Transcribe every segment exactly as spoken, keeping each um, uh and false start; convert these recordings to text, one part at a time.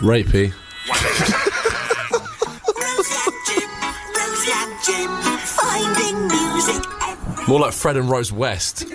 Rapey. Finding music. More like Fred and Rose West.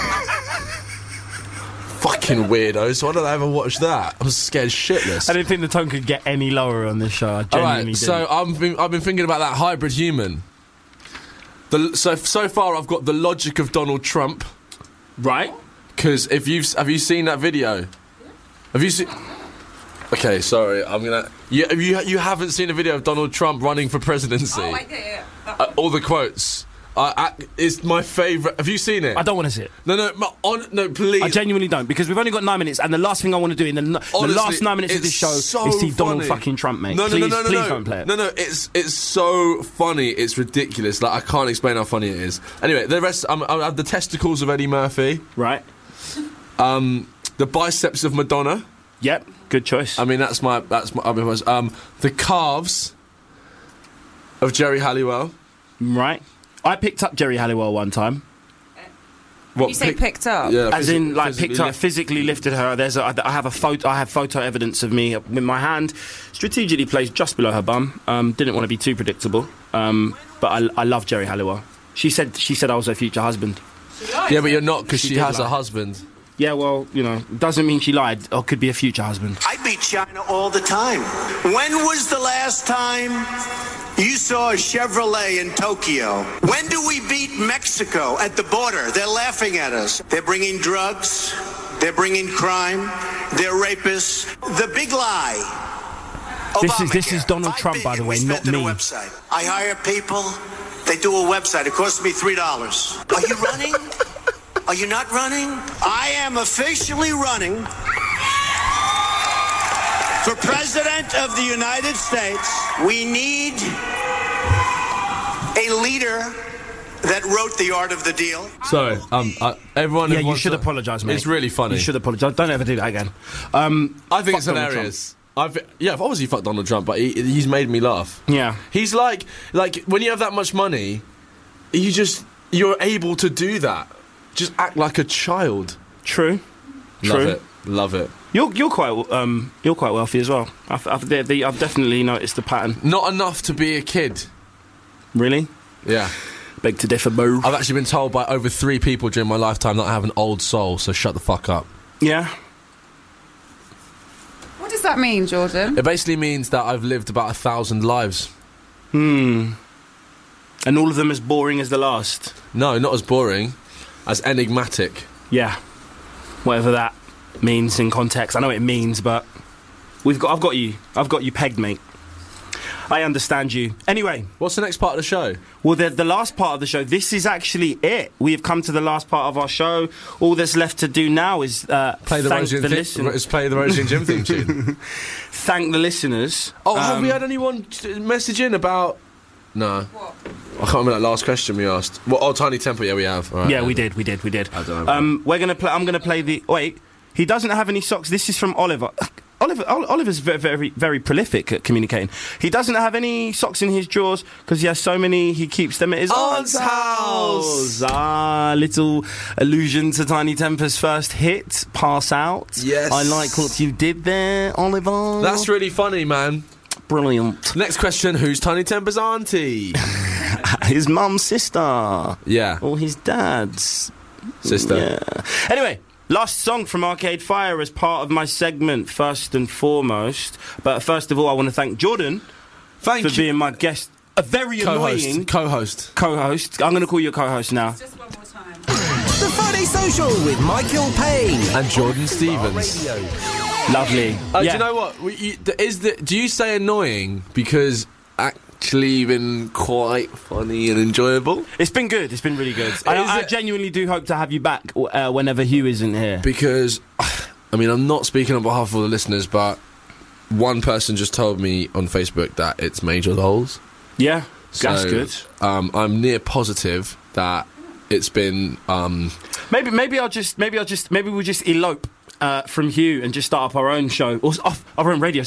Fucking weirdos. Why did I ever watch that? I was scared shitless. I didn't think the tone could get any lower on this show. I All genuinely right, didn't. so I've been, I've been thinking about that hybrid human. The, so so far, I've got the logic of Donald Trump. Right. Because if you've have you seen that video? Have you seen? Okay, sorry, I'm gonna. You you you haven't seen a video of Donald Trump running for presidency? Oh, I did. Uh, all the quotes. Uh, I, it's my favourite. Have you seen it? I don't want to see it. No, no, my, on, no, please. I genuinely don't, because we've only got nine minutes, and the last thing I want to do in the, n- Honestly, the last nine minutes of this show so is see Donald funny. fucking Trump, mate. No, no, please, no, no, no, please no. don't play it. No, no, it's it's so funny. It's ridiculous. Like I can't explain how funny it is. Anyway, the rest. Um, I have the testicles of Eddie Murphy. Right. Um, the biceps of Madonna. Yep. Good choice. I mean, that's my that's my. Um, the calves of Jerry Halliwell. Right. I picked up Jerry Halliwell one time. What, You say pick- picked up? Yeah, As physi- in, like, physically picked up, lift- physically lifted her. There's, a, I have a photo. I have photo evidence of me with my hand strategically placed just below her bum. Um, didn't want to be too predictable, um, but I, I love Jerry Halliwell. She said, she said I was her future husband. Yeah, but you're not because She she, did has lie. a husband. Yeah, well, you know, doesn't mean she lied, or could be a future husband. I beat China all the time. When was the last time you saw a Chevrolet in Tokyo? When do we beat Mexico at the border? They're laughing at us. They're bringing drugs. They're bringing crime. They're rapists. The big lie. This is- this Obamacare. is Donald Five Trump, by the billion way, we not spent on me. a website. I hire people. They do a website. It costs me three dollars. Are you running? Are you not running? I am officially running for President of the United States. We need a leader that wrote The Art of the Deal. Sorry, um, uh, everyone. Yeah, who you wants should to- apologise, mate. It's really funny. You should apologise. Don't ever do that again. Um, I think fuck it's Donald hilarious. I've, yeah, I've obviously fucked Donald Trump, but he, he's made me laugh. Yeah. He's like, like when you have that much money, you just you're able to do that. Just act like a child. True. Love True. it. Love it. You're you're quite um you're quite wealthy as well. I've I've, the, the, I've definitely noticed the pattern. Not enough to be a kid. Really? Yeah. Beg to differ, boo. I've actually been told by over three people during my lifetime that I have an old soul, so shut the fuck up. Yeah. What does that mean, Jordan? It basically means that I've lived about a thousand lives. Hmm. And all of them as boring as the last. No, not as boring, as enigmatic. Yeah. Whatever that means in context. I know what it means, but we've got I've got you. I've got you pegged, mate. I understand you. Anyway, What's the next part of the show? well, the, the last part of the show, this is actually it. We have come to the last part of our show. All that's left to do now is uh, Play the thank Rosie and the Thi- listen- Let's play the Rosie and Jim theme tune. thank the listeners. Oh, have Um, we had anyone t- message in about? No. What? I can't remember that last question we asked. Well, oh, Tiny Temple, yeah, we have. All right, Yeah, we did, we did, we did. I don't know. Um, we're gonna play. I'm gonna play the. Wait, he doesn't have any socks. This is from Oliver. Oliver, Ol- Oliver's very, very, very prolific at communicating. He doesn't have any socks in his drawers because he has so many. He keeps them at his Aunt's aunt's house. Ah, little allusion to Tiny Temper's first hit, "Pass Out." Yes. I like what you did there, Oliver. That's really funny, man. brilliant. Next question, who's Tiny Temper's auntie? His mum's sister. Yeah. Or his dad's Sister. Yeah. Anyway, last song from Arcade Fire as part of my segment, first and foremost. But first of all, I want to thank Jordan Thank for you. being my guest. A very annoying Co-host. Co-host. co-host. I'm going to call you a co-host now. Just one more time. The Friday Social with Michael Payne And Jordan Stevens. Radio. Lovely. Uh, yeah. Do you know what? We- you- th- Is the, do you say annoying because actually been quite funny and enjoyable? It's been good. It's been really good. I, Is I it- genuinely do hope to have you back uh, whenever Hugh isn't here. Because, I mean, I'm not speaking on behalf of all the listeners, but one person just told me on Facebook that it's Major Lols. Yeah, So, that's good. Um, I'm near positive that it's been. Um, Maybe, maybe I'll just, maybe I'll just, maybe we'll just elope uh, from Hugh and just start up our own show or s- off our own radio